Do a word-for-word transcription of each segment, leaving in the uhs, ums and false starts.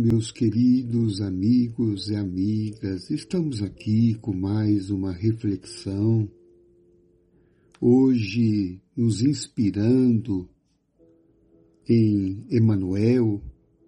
meus queridos amigos e amigas, estamos aqui com mais uma reflexão, hoje nos inspirando em Emmanuel,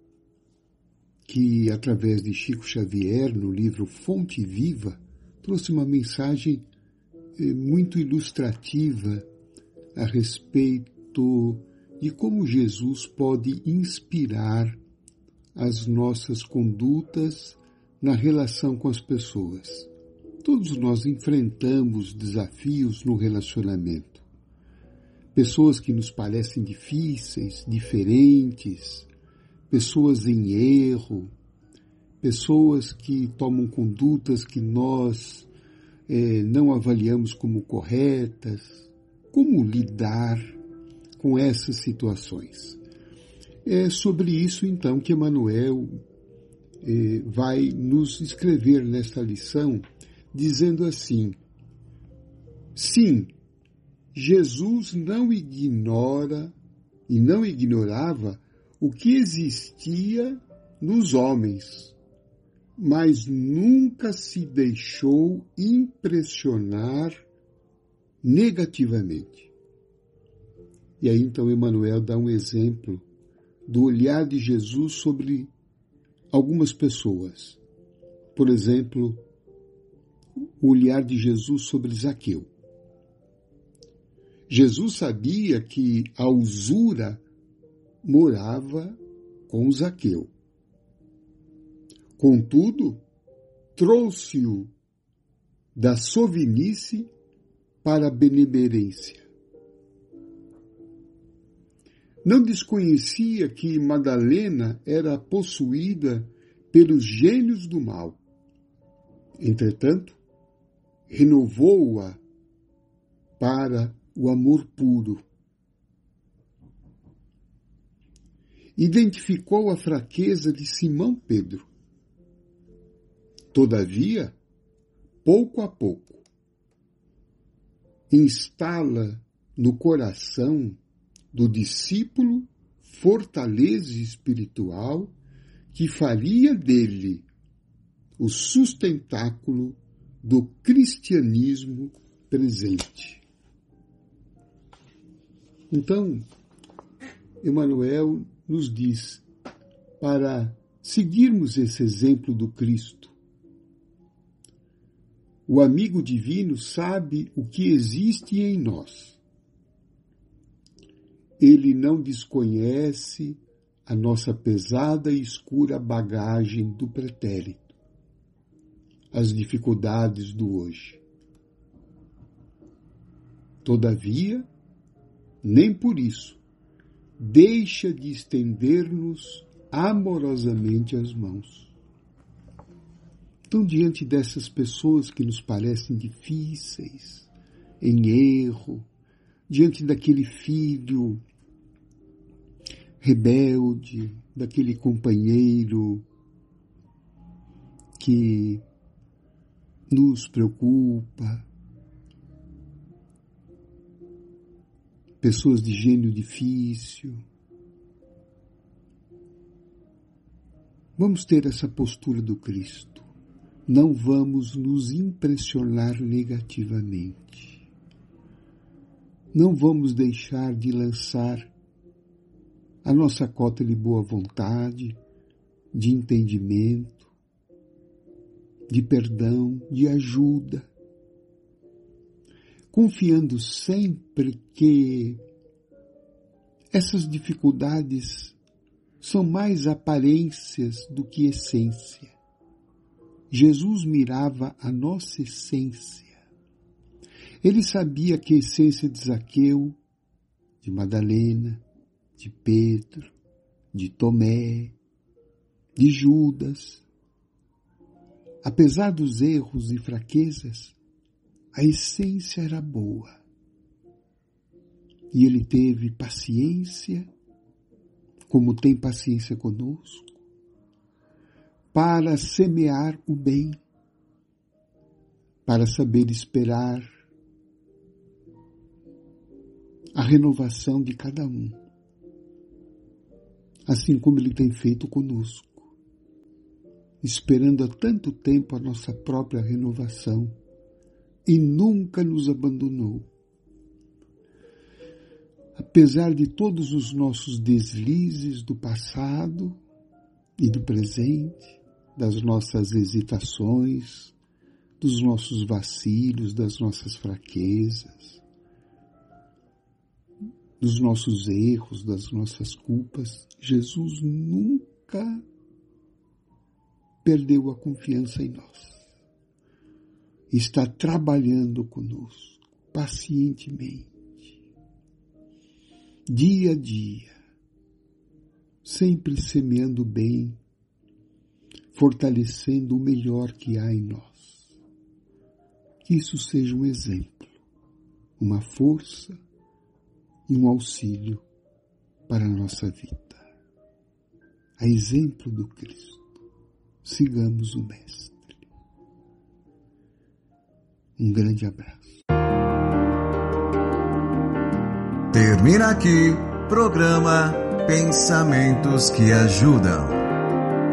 que através de Chico Xavier, no livro Fonte Viva, trouxe uma mensagem muito ilustrativa a respeito de como Jesus pode inspirar as nossas condutas na relação com as pessoas. Todos nós enfrentamos desafios no relacionamento. Pessoas que nos parecem difíceis, diferentes, pessoas em erro, pessoas que tomam condutas que nós eh, não avaliamos como corretas. Como lidar com essas situações? É sobre isso, então, que Emmanuel eh, vai nos escrever nesta lição, dizendo assim: sim, Jesus não ignora e não ignorava o que existia nos homens, mas nunca se deixou impressionar negativamente. E aí, então, Emmanuel dá um exemplo do olhar de Jesus sobre algumas pessoas. Por exemplo, o olhar de Jesus sobre Zaqueu. Jesus sabia que a usura morava com Zaqueu. Contudo, trouxe-o da sovinice para a benemerência. Não desconhecia que Madalena era possuída pelos gênios do mal. Entretanto, renovou-a para o amor puro. Identificou a fraqueza de Simão Pedro. Todavia, pouco a pouco, instala no coração do discípulo fortaleza espiritual que faria dele o sustentáculo do cristianismo presente. Então, Emmanuel nos diz para seguirmos esse exemplo do Cristo. O amigo divino sabe o que existe em nós. Ele não desconhece a nossa pesada e escura bagagem do pretérito, as dificuldades do hoje. Todavia, nem por isso, deixa de estender-nos amorosamente as mãos. Então, diante dessas pessoas que nos parecem difíceis, em erro, diante daquele filho rebelde, daquele companheiro que nos preocupa, pessoas de gênio difícil, vamos ter essa postura do Cristo. Não vamos nos impressionar negativamente. Não vamos deixar de lançar a nossa cota de boa vontade, de entendimento, de perdão, de ajuda, confiando sempre que essas dificuldades são mais aparências do que essência. Jesus mirava a nossa essência. Ele sabia que a essência de Zaqueu, de Madalena, de Pedro, de Tomé, de Judas, apesar dos erros e fraquezas, a essência era boa. E ele teve paciência, como tem paciência conosco, para semear o bem, para saber esperar a renovação de cada um, assim como Ele tem feito conosco. esperando há tanto tempo a nossa própria renovação e nunca nos abandonou. Apesar de todos os nossos deslizes do passado e do presente, das nossas hesitações, dos nossos vacilos, das nossas fraquezas, dos nossos erros, das nossas culpas, Jesus nunca perdeu a confiança em nós. Está trabalhando conosco, pacientemente, dia a dia, sempre semeando o bem, fortalecendo o melhor que há em nós. Que isso seja um exemplo, uma força e um auxílio para a nossa vida. A exemplo do Cristo, sigamos o Mestre. Um grande abraço. Termina aqui programa Pensamentos que Ajudam.